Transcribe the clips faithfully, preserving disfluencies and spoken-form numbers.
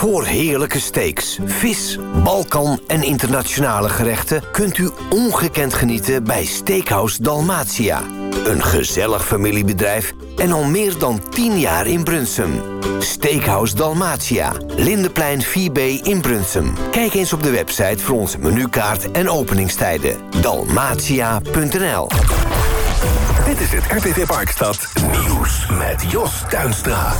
Voor heerlijke steaks, vis, Balkan en internationale gerechten kunt u ongekend genieten bij Steakhouse Dalmatia. Een gezellig familiebedrijf en al meer dan tien jaar in Brunssum. Steakhouse Dalmatia, Lindenplein vier B in Brunssum. Kijk eens op de website voor onze menukaart en openingstijden. dalmatia punt n l. Dit is het R T V Parkstad Nieuws met Jos Tuinstra.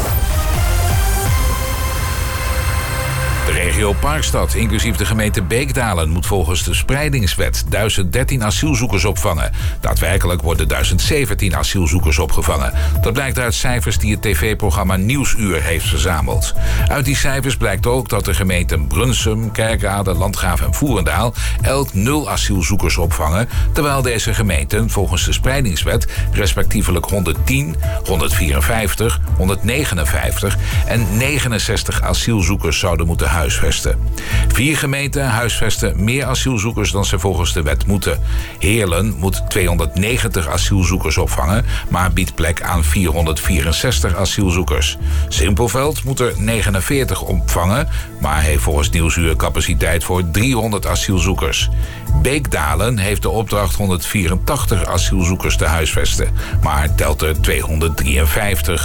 De regio Parkstad, inclusief de gemeente Beekdalen, moet volgens de spreidingswet duizend dertien asielzoekers opvangen. Daadwerkelijk worden duizend zeventien asielzoekers opgevangen. Dat blijkt uit cijfers die het tv-programma Nieuwsuur heeft verzameld. Uit die cijfers blijkt ook dat de gemeenten Brunssum, Kerkrade, Landgraaf en Voerendaal elk nul asielzoekers opvangen, terwijl deze gemeenten volgens de spreidingswet respectievelijk honderdtien, honderdvierenvijftig, honderdnegenenvijftig en negenenzestig asielzoekers zouden moeten huisvesten. Vier gemeenten huisvesten meer asielzoekers dan ze volgens de wet moeten. Heerlen moet tweehonderdnegentig asielzoekers opvangen, maar biedt plek aan vierhonderdvierenzestig asielzoekers. Simpelveld moet er negenenveertig opvangen, maar heeft volgens Nieuwsuur capaciteit voor driehonderd asielzoekers. Beekdalen heeft de opdracht honderdvierentachtig asielzoekers te huisvesten, maar telt er tweehonderddrieënvijftig.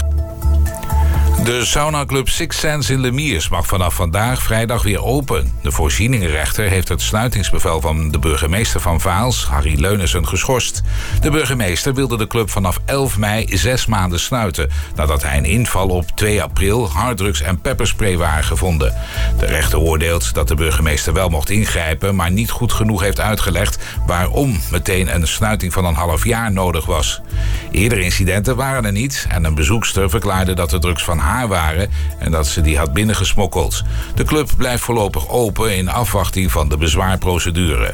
De saunaclub Six Sense in Lemiers mag vanaf vandaag vrijdag weer open. De voorzieningenrechter heeft het sluitingsbevel van de burgemeester van Vaals, Harry Leunissen, geschorst. De burgemeester wilde de club vanaf elf mei zes maanden sluiten, nadat hij een inval op twee april harddrugs en pepperspray waren gevonden. De rechter oordeelt dat de burgemeester wel mocht ingrijpen, maar niet goed genoeg heeft uitgelegd waarom meteen een sluiting van een half jaar nodig was. Eerdere incidenten waren er niet en een bezoekster verklaarde dat de drugs van haar waren en dat ze die had binnengesmokkeld. De club blijft voorlopig open in afwachting van de bezwaarprocedure.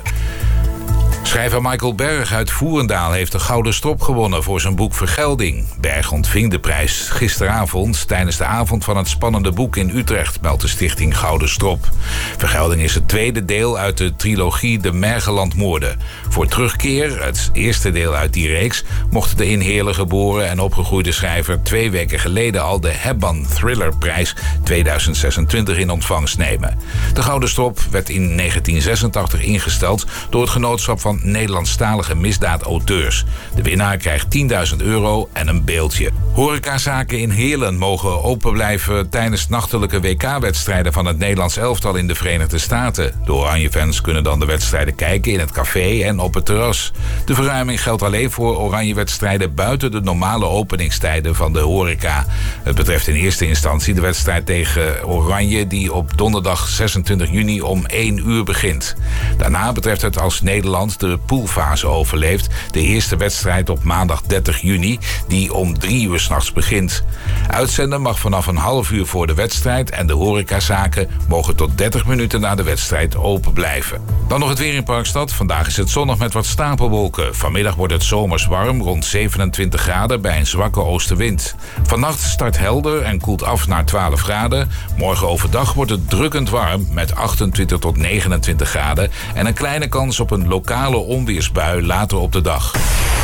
Schrijver Michael Berg uit Voerendaal heeft de Gouden Strop gewonnen voor zijn boek Vergelding. Berg ontving de prijs gisteravond tijdens de avond van het spannende boek in Utrecht, meldt de stichting Gouden Strop. Vergelding is het tweede deel uit de trilogie De Mergelandmoorden. Voor Terugkeer, het eerste deel uit die reeks, mocht de in Heerlen geboren en opgegroeide schrijver twee weken geleden al de Hebban Thrillerprijs tweeduizend zesentwintig in ontvangst nemen. De Gouden Strop werd in negentien zesentachtig ingesteld door het genootschap van Nederlandstalige misdaadauteurs. De winnaar krijgt tienduizend euro en een beeldje. Horecazaken in Heerlen mogen open blijven tijdens nachtelijke W K-wedstrijden van het Nederlands elftal in de Verenigde Staten. De Oranje-fans kunnen dan de wedstrijden kijken in het café en op het terras. De verruiming geldt alleen voor Oranje-wedstrijden buiten de normale openingstijden van de horeca. Het betreft in eerste instantie de wedstrijd tegen Oranje die op donderdag zesentwintig juni om één uur begint. Daarna betreft het als Nederland de poolfase overleeft de eerste wedstrijd op maandag dertig juni die om drie uur 's nachts begint. Uitzenden mag vanaf een half uur voor de wedstrijd en de horecazaken mogen tot dertig minuten na de wedstrijd open blijven. Dan nog het weer in Parkstad. Vandaag is het zonnig met wat stapelwolken. Vanmiddag wordt het zomers warm, rond zevenentwintig graden bij een zwakke oostenwind. Vannacht start helder en koelt af naar twaalf graden. Morgen overdag wordt het drukkend warm met achtentwintig tot negenentwintig graden en een kleine kans op een lokale onweersbui later op de dag.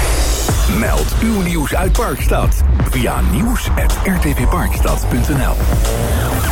Meld uw nieuws uit Parkstad via nieuws apenstaartje r t v parkstad punt n l.